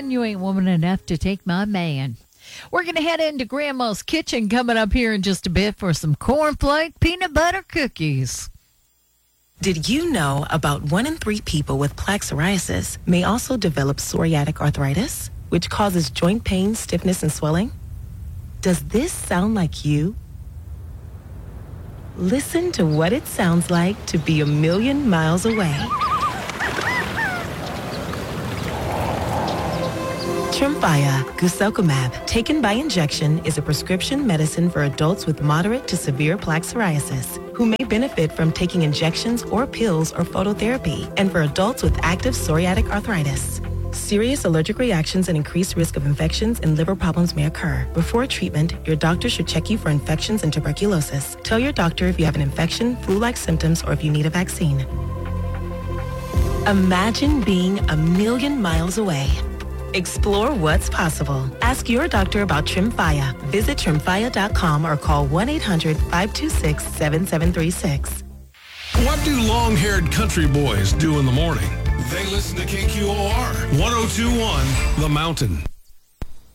man, you ain't woman enough to take my man. We're going to head into Grandma's Kitchen coming up here in just a bit for some cornflake peanut butter cookies. Did you know about 1 in 3 people with plaque psoriasis may also develop psoriatic arthritis, which causes joint pain, stiffness, and swelling? Does this sound like you? Listen to what it sounds like to be a million miles away. Tremfya guselkumab, taken by injection, is a prescription medicine for adults with moderate to severe plaque psoriasis who may benefit from taking injections or pills or phototherapy, and for adults with active psoriatic arthritis. Serious allergic reactions and increased risk of infections and liver problems may occur. Before treatment, your doctor should check you for infections and tuberculosis. Tell your doctor if you have an infection, flu-like symptoms, or if you need a vaccine. Imagine being a million miles away. Explore what's possible. Ask your doctor about Tremfya. Visit Tremfya.com or call 1-800-526-7736. What do long-haired country boys do in the morning? They listen to KQOR 1021 The Mountain.